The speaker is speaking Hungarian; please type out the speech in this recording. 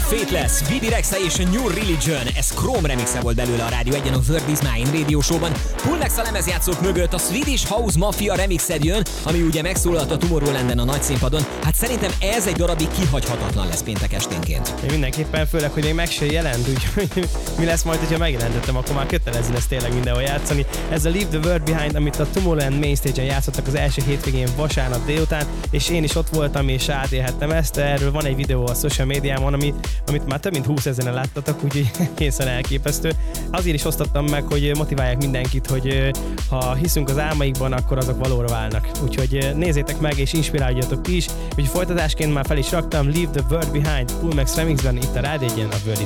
Faithless, Bibi Rexha és a New Religion. Ez Chrome remixe volt belőle a Rádió 1-en a Word is Mine Radio Show-ban. Pullmax a lemezjátszók mögött a Swedish House Mafia remixed jön, ami ugye megszólalt a Tomorrowlanden a nagy színpadon. Hát szerintem ez egy darabig kihagyhatatlan lesz péntek esténként. Mindenképpen, főleg, hogy még meg se jelent, úgyhogy mi lesz majd, hogyha megjelentettem, akkor már kötelező lesz tényleg mindenhol játszani. Ez a Leave the World Behind, amit a Tomorrowland Mainstage-en játszottak az első hétvégén vasárnap délután, és én is ott voltam és átélhettem ezt. Erről van egy videó a social médiámon, amit már több mint 20 000-en láttatok, úgyhogy készen elképesztő. Azért is osztottam meg, hogy motiválják mindenkit, hogy ha hiszünk az álmaikban, akkor azok valóra válnak. Úgyhogy nézzétek meg és inspiráljatok ti is. Úgyhogy folytatásként már fel is raktam Leave the World Behind Pullmax remixben itt a Rádió 1-en a Word